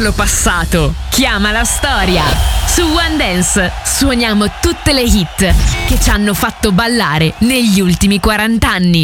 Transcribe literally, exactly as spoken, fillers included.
lasciarlo passato. Chiama la storia. Su One Dance suoniamo tutte le hit che ci hanno fatto ballare negli ultimi quaranta anni.